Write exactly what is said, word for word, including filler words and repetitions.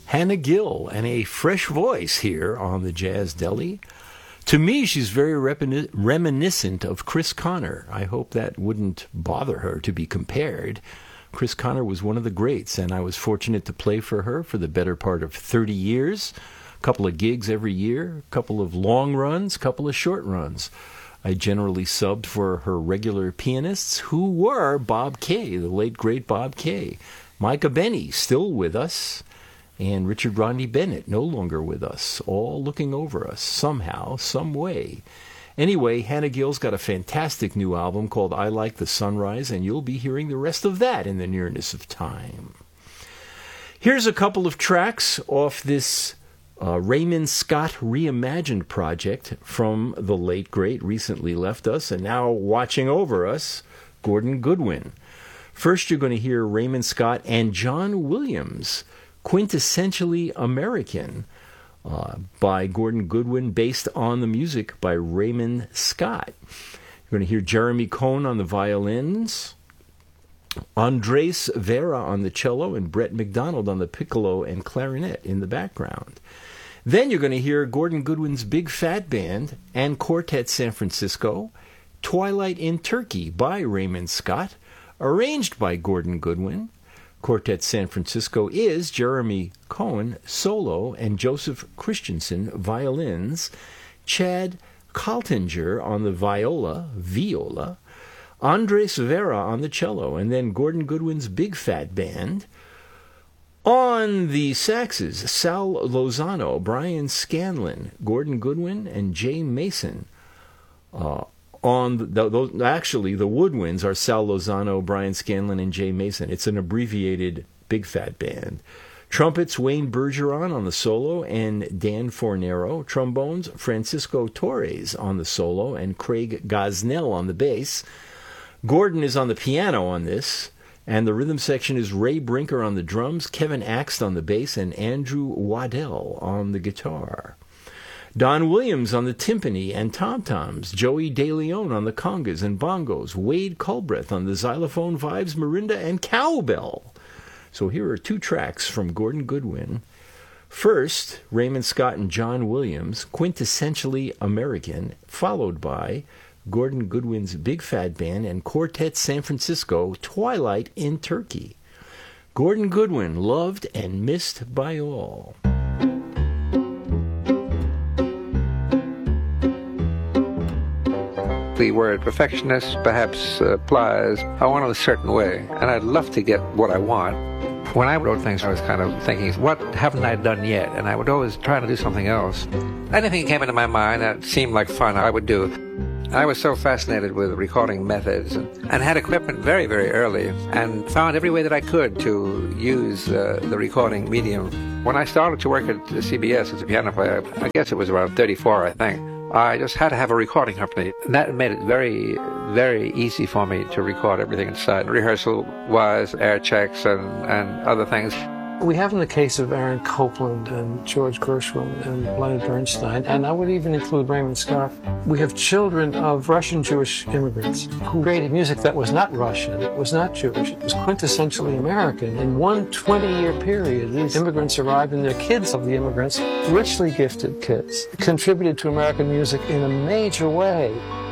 Hannah Gill, and a fresh voice here on the Jazz Deli. To me, she's very remin- reminiscent of Chris Connor. I hope that wouldn't bother her to be compared. Chris Connor was one of the greats, and I was fortunate to play for her for the better part of thirty years. A couple of gigs every year, a couple of long runs, a couple of short runs. I generally subbed for her regular pianists, who were Bob Kay, the late, great Bob Kay. Micah Benny, still with us. And Richard Rodney Bennett, no longer with us, all looking over us somehow, some way. Anyway, Hannah Gill's got a fantastic new album called I Like the Sunrise, and you'll be hearing the rest of that in the nearness of time. Here's a couple of tracks off this uh, Raymond Scott Reimagined project from the late, great, recently left us, and now watching over us, Gordon Goodwin. First, you're going to hear Raymond Scott and John Williams, Quintessentially American, uh, by Gordon Goodwin, based on the music by Raymond Scott. You're going to hear Jeremy Cohn on the violins, Andres Vera on the cello, and Brett McDonald on the piccolo and clarinet in the background. Then you're going to hear Gordon Goodwin's Big Fat Band and Quartet San Francisco, Twilight in Turkey by Raymond Scott, arranged by Gordon Goodwin. Quartet San Francisco is Jeremy Cohen, solo, and Joseph Christensen, violins, Chad Kaltinger on the viola, viola, Andres Vera on the cello, and then Gordon Goodwin's Big Fat Band. On the saxes, Sal Lozano, Brian Scanlon, Gordon Goodwin, and Jay Mason. Uh, On the, those, actually, the woodwinds are Sal Lozano, Brian Scanlon, and Jay Mason. It's an abbreviated Big Fat Band. Trumpets, Wayne Bergeron on the solo and Dan Fornero. Trombones, Francisco Torres on the solo and Craig Gosnell on the bass. Gordon is on the piano on this, and the rhythm section is Ray Brinker on the drums, Kevin Axt on the bass, and Andrew Waddell on the guitar. Don Williams on the timpani and tom-toms, Joey De Leon on the congas and bongos, Wade Culbreth on the xylophone, vibes, marimba, and cowbell. So here are two tracks from Gordon Goodwin. First, Raymond Scott and John Williams, Quintessentially American, followed by Gordon Goodwin's Big Fat Band and Quartet San Francisco, Twilight in Turkey. Gordon Goodwin, loved and missed by all. The word perfectionist perhaps uh, applies. I want it a certain way, and I'd love to get what I want. When I wrote things, I was kind of thinking, what haven't I done yet? And I would always try to do something else. Anything that came into my mind that seemed like fun, I would do. I was so fascinated with recording methods and, and had equipment very, very early and found every way that I could to use uh, the recording medium. When I started to work at C B S as a piano player, I guess it was around thirty-four, I think. I just had to have a recording company. And that made it very, very easy for me to record everything inside. Rehearsal-wise, air checks and, and other things. We have in the case of Aaron Copland and George Gershwin and Leonard Bernstein, and I would even include Raymond Scott, we have children of Russian Jewish immigrants who created music that was not Russian, it was not Jewish, it was quintessentially American. In one twenty-year period, these immigrants arrived and their kids of the immigrants, richly gifted kids, contributed to American music in a major way.